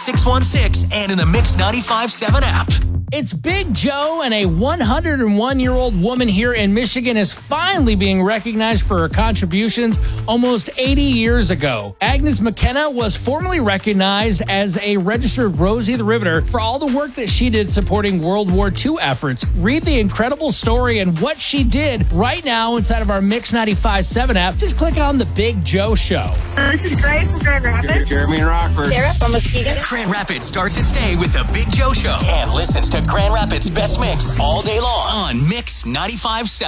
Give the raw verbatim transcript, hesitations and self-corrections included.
six one six and in the Mix ninety-five seven app. It's Big Joe, and a one hundred one-year-old woman here in Michigan is finally being recognized for her contributions almost eighty years ago. Agnes McKenna was formerly recognized as a registered Rosie the Riveter for all the work that she did supporting World War Two efforts. Read the incredible story and what she did right now inside of our Mix ninety-five seven app. Just click on The Big Joe Show. Uh, this is Grace from Grand Rapids. Jeremy and Rockford. Sarah from Muskegon. Grand Rapids starts its day with The Big Joe Show and listens to Grand Rapids' best mix all day long on Mix ninety-five seven.